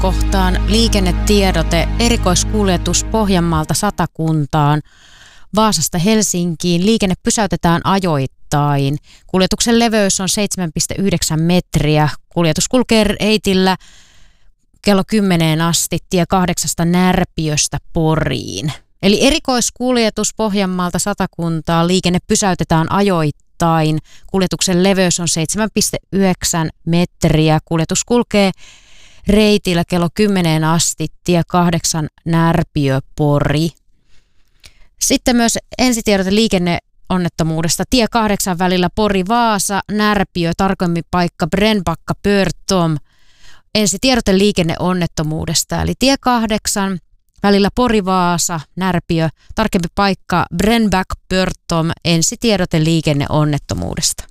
kohtaan liikennetiedote, erikoiskuljetus Pohjanmaalta Satakuntaan, Vaasasta Helsinkiin. Liikenne pysäytetään ajoittain. Kuljetuksen leveys on 7,9 metriä. Kuljetus kulkee reitillä kello 10 asti tie 8 Närpiöstä Poriin. Eli erikoiskuljetus Pohjanmaalta Satakuntaan. Liikenne pysäytetään ajoittain. Kuljetuksen leveys on 7,9 metriä. Kuljetus kulkee reitillä kello 10 asti tie 8 Närpiö Pori. Sitten myös ensitiedote liikenneonnettomuudesta. Tie 8 välillä Pori-Vaasa, Närpiö, tarkemmin paikka Brännbacka-Pörtom. Ensitiedote liikenneonnettomuudesta. Eli tie 8 välillä Pori-Vaasa, Närpiö, tarkempi paikka Brännbacka-Pörtom. Ensitiedote liikenneonnettomuudesta.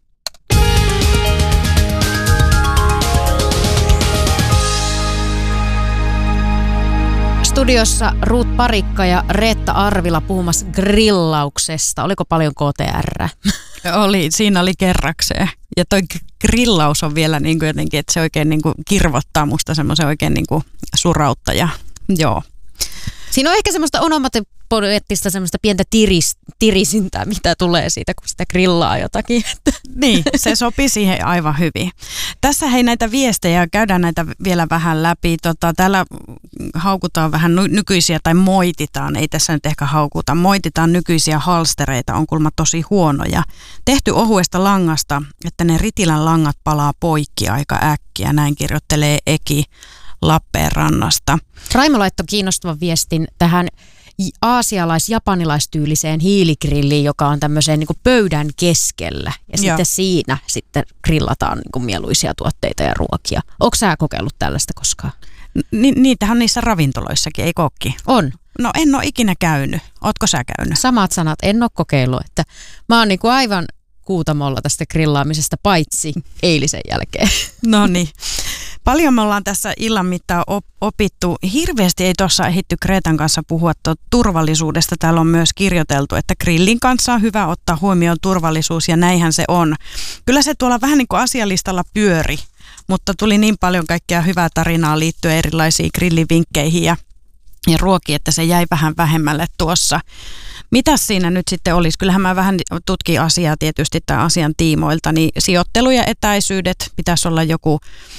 Studiossa Ruut Parikka ja Reetta Arvila puhumassa grillauksesta. Oliko paljon KTR? Oli, siinä oli kerrakseen. Ja toi grillaus on vielä niin kuin jotenkin, että se oikein niin kuin kirvottaa musta semmoisen oikein niin kuin surautta. Ja, joo. Siinä on ehkä semmoista onomatopoeettista semmoista pientä tirisintää, mitä tulee siitä, kun sitä grillaa jotakin. Niin, se sopii siihen aivan hyvin. Tässä hei näitä viestejä, käydään näitä vielä vähän läpi. Täällä haukutaan vähän nykyisiä, tai moititaan, ei tässä nyt ehkä haukuta, moititaan nykyisiä halstereita, on kuulemma tosi huonoja. Tehty ohuesta langasta, että ne Ritilän langat palaa poikki aika äkkiä, näin kirjoittelee Eki Lappeenrannasta. Raimo laittoi kiinnostavan viestin tähän aasialais-japanilaistyyliseen hiiligrilliin, joka on tämmöiseen niin kuin pöydän keskellä. Ja sitten siinä sitten grillataan niin kuin mieluisia tuotteita ja ruokia. Ootko sä kokeillut tällaista koskaan? Niitähän on niissä ravintoloissakin, ei kokki? On. No en ole ikinä käynyt. Ootko sä käynyt? Samat sanat, en ole kokeillut. Että mä oon niin kuin aivan kuutamolla tästä grillaamisesta, paitsi eilisen jälkeen. No niin. Paljon me ollaan tässä illan mittaan opittu. Hirveästi ei tuossa ehditty Kreetan kanssa puhua turvallisuudesta. Täällä on myös kirjoiteltu, että grillin kanssa on hyvä ottaa huomioon turvallisuus ja näinhän se on. Kyllä se tuolla vähän niin kuin asialistalla pyöri, mutta tuli niin paljon kaikkea hyvää tarinaa liittyen erilaisiin grillivinkkeihin ja ruokiin, että se jäi vähän vähemmälle tuossa. Mitäs siinä nyt sitten olisi? Kyllähän mä vähän tutkin asiaa tietysti tai asian tiimoilta, niin sijoittelu ja etäisyydet pitäisi olla joku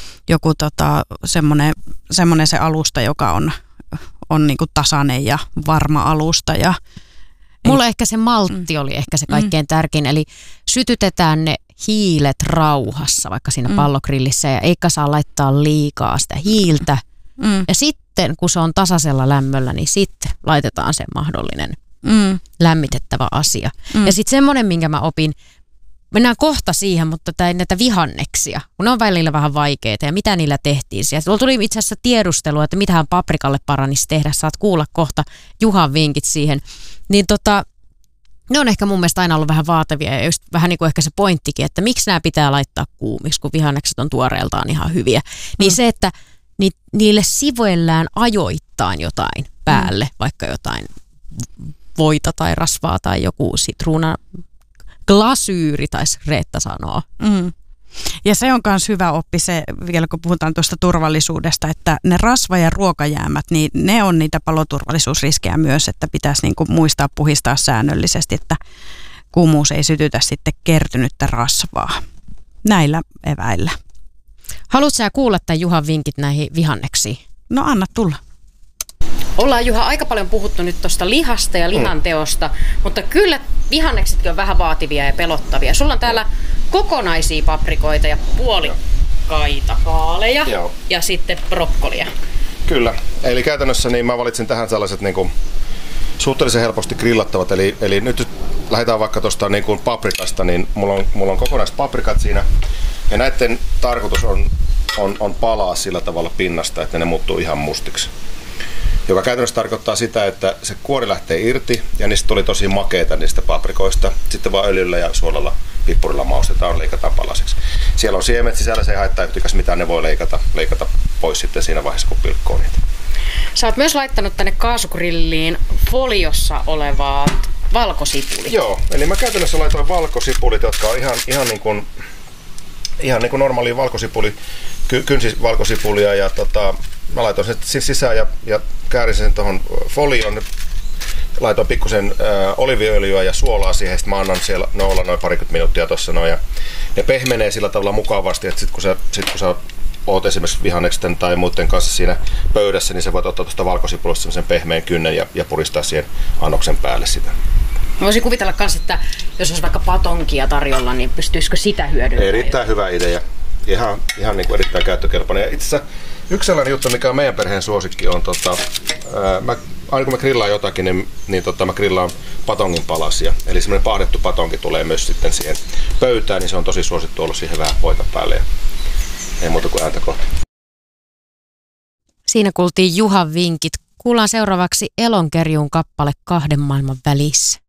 semmoinen se alusta, joka on niin kuin tasainen ja varma alusta. Ja mulla ehkä se maltti oli ehkä se kaikkein tärkein, eli sytytetään ne hiilet rauhassa vaikka siinä pallogrillissä ja eikä saa laittaa liikaa sitä hiiltä. Ja sitten kun se on tasaisella lämmöllä, niin sitten laitetaan se mahdollinen lämmitettävä asia. Ja sitten semmoinen, minkä mä opin, mennään kohta siihen, mutta näitä vihanneksia, kun ne on välillä vähän vaikeita ja mitä niillä tehtiin. Tuolla tuli itse asiassa tiedustelua, että mitähän paprikalle paranisi tehdä. Saat kuulla kohta Juhan vinkit siihen. Niin ne on ehkä mun mielestä aina ollut vähän vaativia ja just vähän niin kuin ehkä se pointtikin, että miksi nämä pitää laittaa kuumiksi, kun vihannekset on tuoreeltaan ihan hyviä. Niin se, että niille sivuillään ajoittain jotain päälle, vaikka jotain voita tai rasvaa tai joku sitruuna glasyyri, taisi Reetta sanoa. Ja se on myös hyvä oppi se, vielä kun puhutaan tuosta turvallisuudesta, että ne rasva- ja ruokajäämät, niin ne on niitä paloturvallisuusriskejä myös, että pitäisi niin kuin muistaa puhistaa säännöllisesti, että kuumuus ei sytytä sitten kertynyttä rasvaa. Näillä eväillä. Haluatko sä kuulla tämän Juhan vinkit näihin vihanneksiin? No anna tulla. Ollaan Juha aika paljon puhuttu nyt tuosta lihasta ja lihanteosta, mutta kyllä vihanneksetkin on vähän vaativia ja pelottavia. Sulla on täällä kokonaisia paprikoita ja puolikkaita kaaleja ja sitten brokkolia. Kyllä, eli käytännössä niin mä valitsin tähän sellaiset niin kuin suhteellisen helposti grillattavat, eli nyt lähdetään vaikka tuosta niin kuin paprikasta, niin mulla on kokonaiset paprikat siinä ja näiden tarkoitus on palaa sillä tavalla pinnasta, että ne muuttuu ihan mustiksi. Joka käytännössä tarkoittaa sitä, että se kuori lähtee irti ja niistä tuli tosi makeita niistä paprikoista. Sitten vaan öljyllä ja suolalla, pippurilla maustetaan, leikataan palasiksi. Siellä on siemet sisällä, se ei haittaa yhtikäs mitään, ne voi leikata pois sitten siinä vaiheessa, kun pilkkoo niitä. Sä oot myös laittanut tänne kaasugrilliin foliossa olevaa valkosipulit. Joo, eli mä käytännössä laitoin valkosipulit, jotka on ihan niin kuin ihan niin kuin normaali valkosipuli, kynsivalkosipulia ja mä laitoin sen sisään ja käärin sen tuohon folioon. Laitoin pikkusen oliiviöljyä ja suolaa siihen, sitten mä annan siellä olla noin parikymmentä minuuttia tuossa noin. Ja ne pehmenee sillä tavalla mukavasti, että sitten kun sä oot esimerkiksi vihanneksen tai muiden kanssa siinä pöydässä, niin sä voit ottaa tuosta valkosipulista semmoisen pehmeän kynnen ja puristaa siihen annoksen päälle sitä. Mä voisin kuvitella myös, että jos olisi vaikka patonkia tarjolla, niin pystyisikö sitä hyödyntämään? Erittäin hyvä idea. Ihan niin kuin erittäin käyttökelpoinen. Itse asiassa yksi sellainen juttu, mikä on meidän perheen suosikki, on aina kun mä grillaan jotakin, niin mä grillaan patongin palasia. Eli semmoinen paahdettu patonki tulee myös sitten siihen pöytään, niin se on tosi suosittu ollut siihen vähän voita päälle. Ja ei muuta kuin ääntä kohta. Siinä kuultiin Juhan vinkit. Kuullaan seuraavaksi Elonkerjun kappale 2 maailman välissä.